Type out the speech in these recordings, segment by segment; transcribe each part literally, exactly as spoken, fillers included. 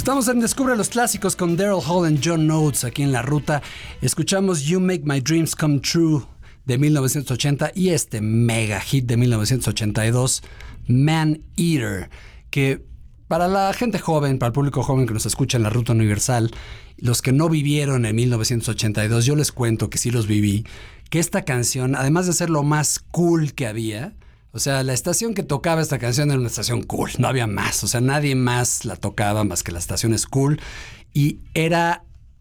Estamos en Descubre los Clásicos con Daryl Hall y John Oates aquí en La Ruta. Escuchamos You Make My Dreams Come True de mil novecientos ochenta y este mega hit de mil novecientos ochenta y dos, Man Eater, que para la gente joven, para el público joven que nos escucha en La Ruta Universal, los que no vivieron en mil novecientos ochenta y dos, yo les cuento que sí los viví, que esta canción, además de ser lo más cool que había, o sea, la estación que tocaba esta canción era una estación cool, no había más, o sea, nadie más la tocaba más que la estación es cool, y era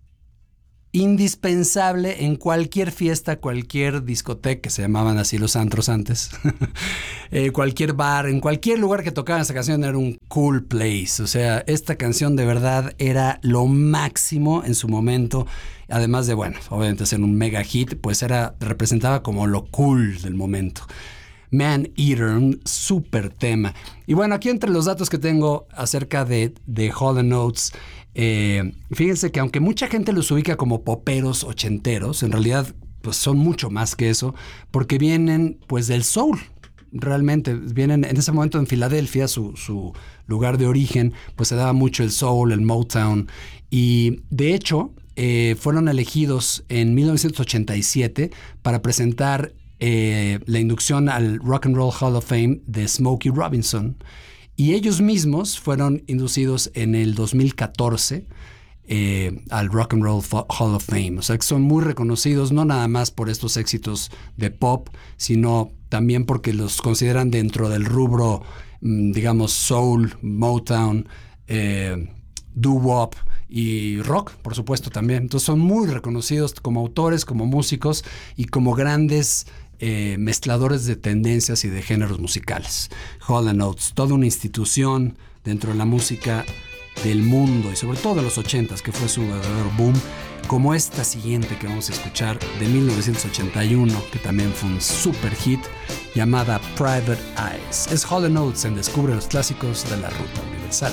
indispensable en cualquier fiesta, cualquier discoteca, que se llamaban así los antros antes, eh, cualquier bar, en cualquier lugar que tocaban esta canción era un cool place. O sea, esta canción de verdad era lo máximo en su momento. Además de, bueno, obviamente ser un mega hit, pues era, representaba como lo cool del momento. Man Eater, un súper tema. Y bueno, aquí entre los datos que tengo acerca de, de Hall and Oates, eh, fíjense que aunque mucha gente los ubica como poperos ochenteros, en realidad pues son mucho más que eso, porque vienen pues del soul. Realmente vienen en ese momento en Filadelfia, su, su lugar de origen, pues se daba mucho el soul, el Motown, y de hecho eh, fueron elegidos en mil novecientos ochenta y siete para presentar Eh, la inducción al Rock and Roll Hall of Fame de Smokey Robinson, y ellos mismos fueron inducidos en el dos mil catorce eh, al Rock and Roll Hall of Fame. O sea que son muy reconocidos no nada más por estos éxitos de pop, sino también porque los consideran dentro del rubro, digamos, soul, Motown, eh, doo-wop y rock, por supuesto, también. Entonces son muy reconocidos como autores, como músicos y como grandes eh, mezcladores de tendencias y de géneros musicales. Hall and Oates, toda una institución dentro de la música del mundo y sobre todo de los ochentas, que fue su verdadero boom, como esta siguiente que vamos a escuchar de mil novecientos ochenta y uno, que también fue un super hit, llamada Private Eyes. Es Hall and Oates en Descubre los Clásicos de La Ruta Universal.